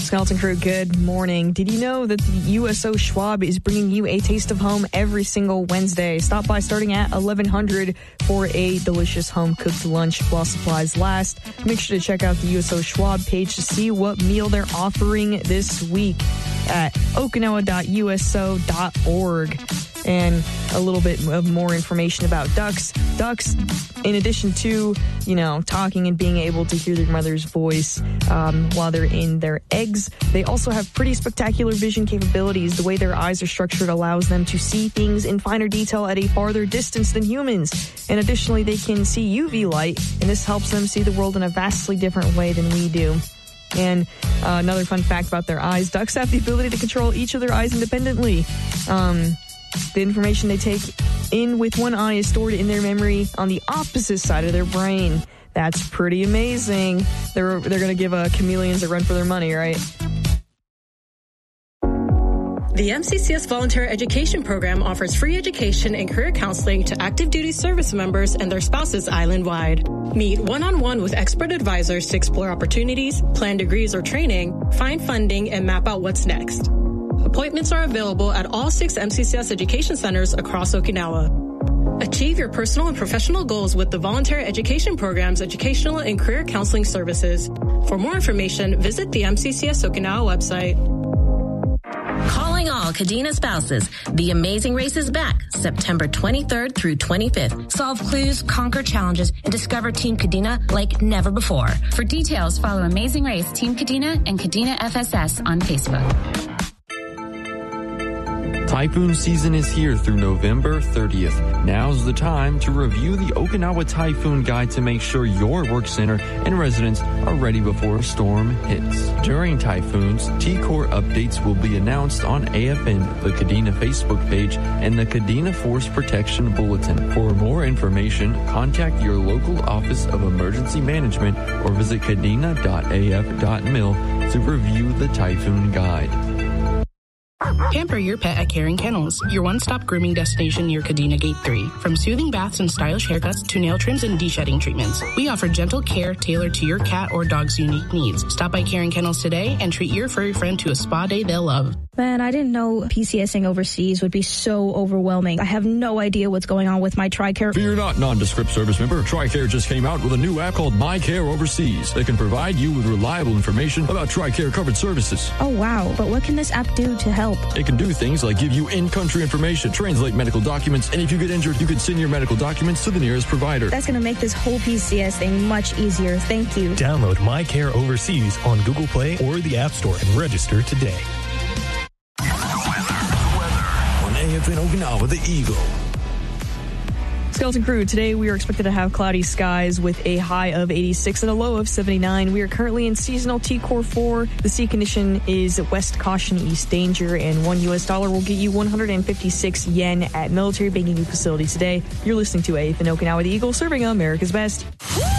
Skeleton Crew, good morning. Did you know that the USO Schwab is bringing you a taste of home every single Wednesday? Stop by starting at 1100 for a delicious home-cooked lunch while supplies last. Make sure to check out the USO Schwab page to see what meal they're offering this week at okinawa.uso.org. And a little bit of more information about ducks. Ducks, in addition to, talking and being able to hear their mother's voice while they're in their eggs, they also have pretty spectacular vision capabilities. The way their eyes are structured allows them to see things in finer detail at a farther distance than humans. And additionally, they can see UV light, and this helps them see the world in a vastly different way than we do. And another fun fact about their eyes, ducks have the ability to control each of their eyes independently. The information they take in with one eye is stored in their memory on the opposite side of their brain. That's pretty amazing. They're going to give chameleons a run for their money, right? The MCCS Voluntary Education Program offers free education and career counseling to active duty service members and their spouses island-wide. Meet one-on-one with expert advisors to explore opportunities, plan degrees or training, find funding, and map out what's next. Appointments are available at all 6 MCCS education centers across Okinawa. Achieve your personal and professional goals with the Voluntary Education Program's educational and career counseling services. For more information, visit the MCCS Okinawa website. Calling all Kadena spouses. The Amazing Race is back September 23rd through 25th. Solve clues, conquer challenges, and discover Team Kadena like never before. For details, follow Amazing Race, Team Kadena, and Kadena FSS on Facebook. Typhoon season is here through November 30th. Now's the time to review the Okinawa Typhoon Guide to make sure your work center and residents are ready before a storm hits. During typhoons, T-Core updates will be announced on AFN, the Kadena Facebook page, and the Kadena Force Protection Bulletin. For more information, contact your local Office of Emergency Management or visit kadena.af.mil to review the Typhoon Guide. Pamper your pet at Caring Kennels, your one-stop grooming destination near Kadena Gate 3. From soothing baths and stylish haircuts to nail trims and de-shedding treatments, we offer gentle care tailored to your cat or dog's unique needs. Stop by Caring Kennels today and treat your furry friend to a spa day they'll love. Man, I didn't know PCSing overseas would be so overwhelming. I have no idea what's going on with my TRICARE. Fear not, nondescript service member. TRICARE just came out with a new app called MyCare Overseas that can provide you with reliable information about TRICARE covered services. Oh, wow. But what can this app do to help? It can do things like give you in-country information, translate medical documents, and if you get injured, you can send your medical documents to the nearest provider. That's going to make this whole PCS thing much easier. Thank you. Download MyCare Overseas on Google Play or the App Store and register today. On AFN Okinawa, the Eagle. Skeleton Crew, today we are expected to have cloudy skies with a high of 86 and a low of 79. We are currently in seasonal T-Core 4. The sea condition is west caution, east danger, and $1 will get you 156 yen at military banking facility today. You're listening to AFN Okinawa, the Eagle, serving America's best.